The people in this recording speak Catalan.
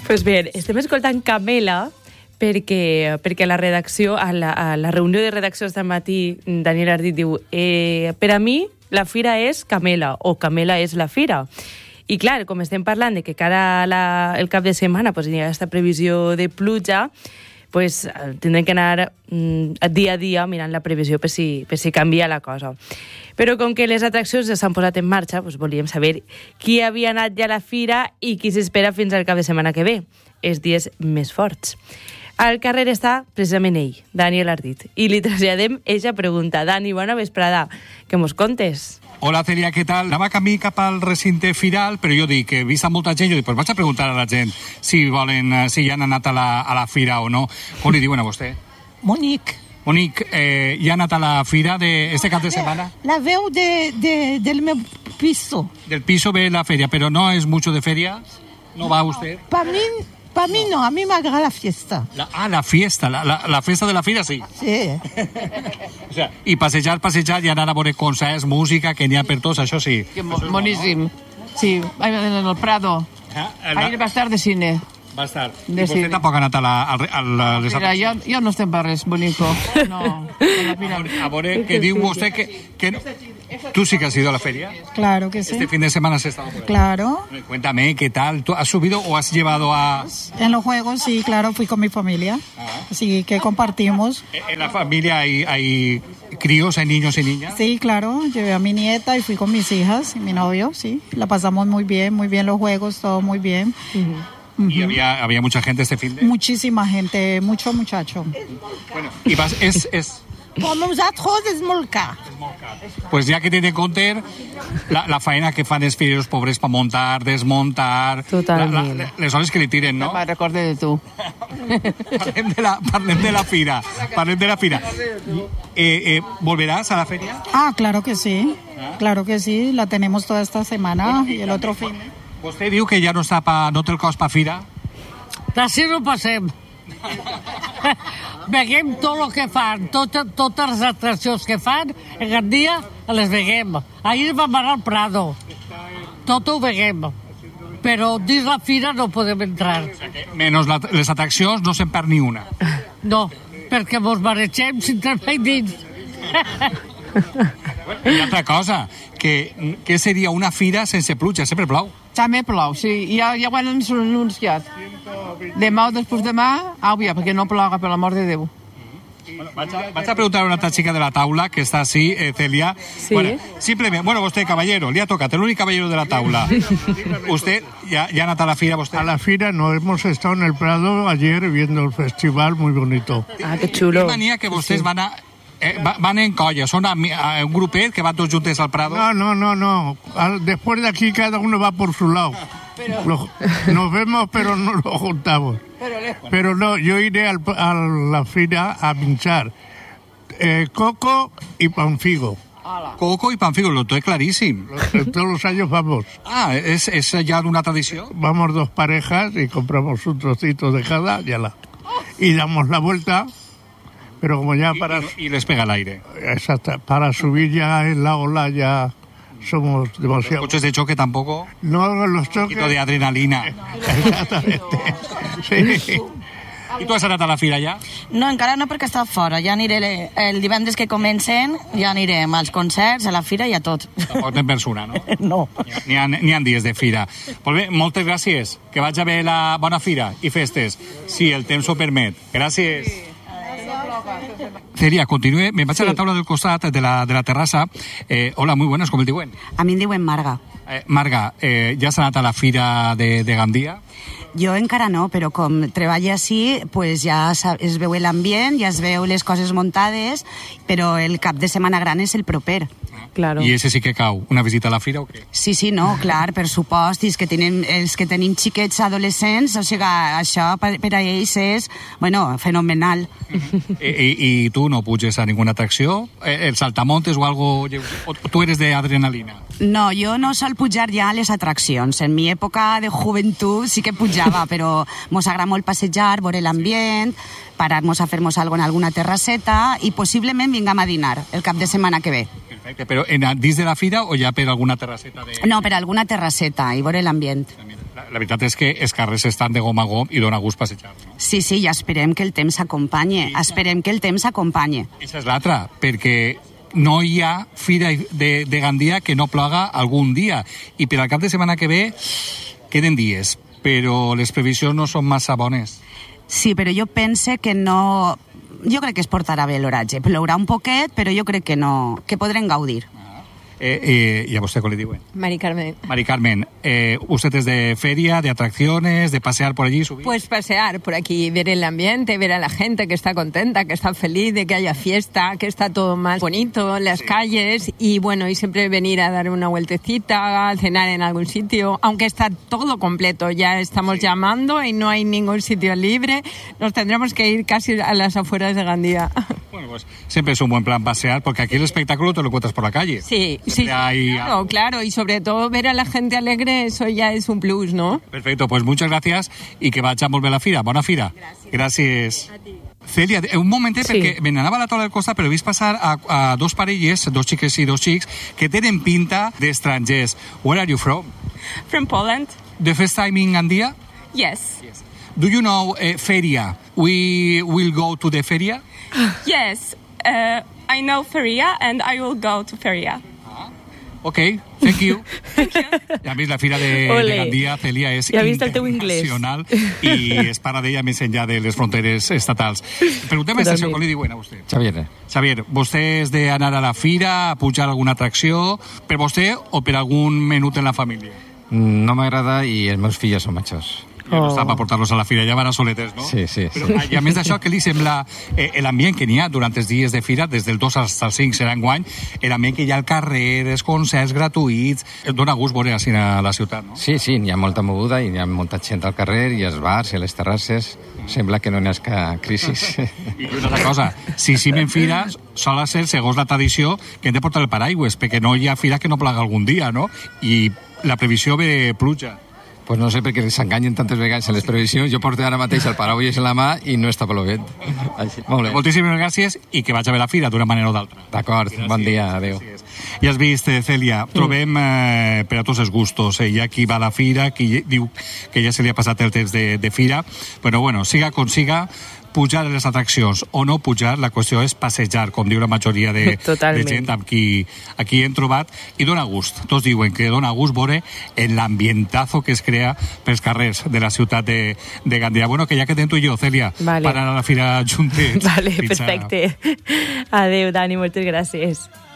Pues bé, estem escoltant Camela perquè a la redacció, a la reunió de redacció d'este matí, Daniel Ardit diu per a mi la fira és Camela o Camela és la fira. I clar, com estem parlant de que cara el cap de setmana hi ha aquesta previsió de pluja, tindrem que anar dia a dia mirant la previsió per si canvia la cosa. Però com que les atraccions ja s'han posat en marxa, volíem saber qui havia anat ja a la fira i qui s'espera fins al cap de setmana que ve, els dies més forts. Al carrer està precisament ell, Daniel Ardit, i li traslladem eixa pregunta. Dani, bona vesprada, que mos contes. Hola, Celia, què tal? Anava camí cap al recinte firal, però jo dic que he vist molta gent, vaig a preguntar a la gent si ja han anat a la fira o no. Com li diuen a vostè? Monique, ja ha anat a la fira d'este cap de setmana? la veu del meu piso. Del piso ve la feria, però no és mucho de feria? ¿No va usted? Para mí no, a mí me agrada la fiesta. La fiesta, la festa de la fira, sí. Sí. O sea, i passejar i anar a veure concerts, música, que n'hi ha per tots, això sí. Boníssim. Sí, en el Prado. Ahir va estar de cine. Va estar. I vostè tampoc ha anat a les... Mira, jo no estem per res, bonico. No, a veure, que diu vostè que... ¿Tú sí que has ido a la feria? Claro que sí. ¿Este fin de semana has estado por ahí? Claro. Cuéntame, ¿qué tal? ¿Tú has subido o has llevado a...? En los juegos, sí, claro, fui con mi familia. Así que compartimos. ¿En la familia hay críos, hay niños y niñas? Sí, claro. Llevé a mi nieta y fui con mis hijas y mi novio, sí. La pasamos muy bien los juegos, todo muy bien. ¿Y había mucha gente este fin de...? Muchísima gente, mucho muchacho. Bueno, y vas, Com nosaltres és molt car. Pues ya que tiene compte la faena que fan els fireros pobres per muntar, desmuntar... Totalment. Les hores que li tiren, no? Me'n recorde de tu. Parlem de la fira. ¿Volverás a la feria? Claro que sí. Claro que sí. La tenemos toda esta semana y el otro fin. Vostè diu que ja no té el cos per fira? D'ací no passem. Veiem tot el que fan, totes les atraccions que fan, en Gandia les veiem. Ahir vam anar al Prado, tot ho veiem, però dins la fira no podem entrar. Menys les atraccions no se'n perd ni una. No, perquè mos maregem si entrem dins. I altra cosa, que seria una fira sense pluja, sempre plou. També plou, sí, ja ho han anunciat. Demà o després demà, àvia, perquè no ploga, per l'amor de Déu. Vaig a preguntar a una altra chica de la taula, que està así, Celia. Sí. Bueno, vostè, caballero, li ha tocat, el únic caballero de la taula. ¿Usted ya ha anat a la fira, vostè? A la fira no, hemos estado en el Prado ayer viendo el festival, muy bonito. Que xulo. Qué manía que vostès van en colla, son un grupet que van tots juntes al Prado. No. Después de aquí cada uno va por su lado. Nos vemos, pero no lo juntamos. Pero no, yo iré a la fira a pinchar coco y panfigo. Coco y panfigo, lo tengo clarísimo. Todos los años vamos. ¿Es ya de una tradición? Vamos dos parejas y compramos un trocito de cada y damos la vuelta. Pero como ya y les pega el aire. Exacto, para subir ya en la ola ya somos demasiado... ¿Los coches de choque tampoco? No, los choques... Un poquito de adrenalina. Exactamente, sí. I tu has anat a la fira ja? No, encara no, perquè està fora. Ja aniré el divendres que comencen, ja anirem als concerts, a la fira i a tot. Tampoc en persona, no? No. N'hi ha dies de fira. Molt bé, moltes gràcies. Que vaig a veure la bona fira i festes, si el temps ho permet. Gràcies. Celia, continúe. Me vaig a la taula del costat de la terrassa. Hola, muy buenas, com el diuen? A mi em diuen Marga. Marga, ja has anat a la fira de Gandia? Jo encara no, però com treballo així, pues ja es veu l'ambient, ja es veu les coses muntades, però el cap de setmana gran és el proper. Claro. I ese sí que cau? Una visita a la fira o què? Sí, no, clar, per supost, i els que tenim xiquets adolescents, o sigui, això per a ells és, bueno, fenomenal. I tu no puges a ninguna atracció? El saltamontes o algo? O tu eres de adrenalina? No, jo no sol pujar ja a les atraccions. En mi època de joventut sí que pujava, però mos agrada molt passejar, veure l'ambient, parar-nos a fer-nos alguna en alguna terrasseta i possiblement vingam a dinar el cap de setmana que ve. Perfecte, però dins de la fira o ja per alguna terrasseta? No, per alguna terrasseta i veure l'ambient. La veritat és que els carrers estan de gom a gom i dona gust passejar. No? Sí, i esperem que el temps s'acompanyi. Esperem que el temps s'acompanyi. Això és l'altra, perquè no hi ha fira de Gandia que no ploga algun dia. I per al cap de setmana que ve queden dies, però les previsions no són massa bones. Sí, però jo pense que no... Jo crec que es portarà bé l'oratge. Plourà un poquet, però jo crec que no, que podrem gaudir. ¿Y a usted cómo le digo? Mari Carmen. Mari Carmen, ¿usted es de feria, de atracciones, de pasear por allí? Subir? Pues pasear por aquí, ver el ambiente, ver a la gente que está contenta, que está feliz de que haya fiesta, que está todo más bonito, las calles y bueno, y siempre venir a dar una vueltecita, a cenar en algún sitio, aunque está todo completo, ya estamos llamando y no hay ningún sitio libre, nos tendremos que ir casi a las afueras de Gandía. Bueno, pues siempre es un buen plan pasear, porque aquí el espectáculo te lo encuentras por la calle. Sí, claro, y sobre todo ver a la gente alegre, eso ya es un plus, ¿no? Perfecto, pues muchas gracias y que vaig a volver a la fira. Bona fira. Gràcies. Cèlia, un momentet, sí. Perquè me n'anava a la taula del costat, però he vist passar a dos parelles, dos xiques i dos xics, que tenen pinta d'estrangers. Where are you from? From Poland. The first time in Gandia? Yes. Do you know feria? We will go to the feria? Yes. I know feria and I will go to feria. Ok, thank you. Ja vist la fira de Gandia, Cèlia, és internacional i es para d'ella més enllà de les fronteres estatals. Preguntem a estació, com li diuen a vostè? Xavier, vostè és d'anar a la fira, a pujar alguna atracció, per vostè o per algun menut en la família? No m'agrada i els meus fills són majors. Ja no està per portar-los a la fira, ja van a soletes, no? Sí. Però, i a més d'això, què li sembla l'ambient que n'hi ha durant els dies de fira, des del 2 fins al 5 serà enguany, l'ambient que hi ha al carrer, els concerts gratuïts, dona gust veure així a la ciutat, no? Sí, hi ha molta moguda i hi ha molta gent al carrer i als bars i a les terrasses. Sembla que no n'hi ha crisi. I una altra cosa, si en fira sol ser, segons la tradició, que hem de portar el paraigües, perquè no hi ha fira que no plaga algun dia, no? I la previsió ve pluja. Pues no sé, perquè s'enganyen tantes vegades en les previsions. Jo porto ara mateix el paraigües en la mà i no està plovent. Molt bé. Moltíssimes gràcies i que vaig a veure la fira d'una manera o d'altra. D'acord, bon dia, adeu. Ja has vist, Cèlia, trobem per a tots els gustos. Hi ha qui va a la fira, qui diu que ja se li ha passat el temps de fira. Però bueno, siga com siga, pujar les atraccions o no pujar, la qüestió és passejar, com diu la majoria de gent amb qui hem trobat, i dona gust. Tots diuen que dona gust veure l'ambientazo que es crea pels carrers de la ciutat de Gandia. Bueno, que ja quedem tu i jo, Cèlia, per anar a la fira juntets. Vale, perfecte. Adéu, Dani, moltes gràcies.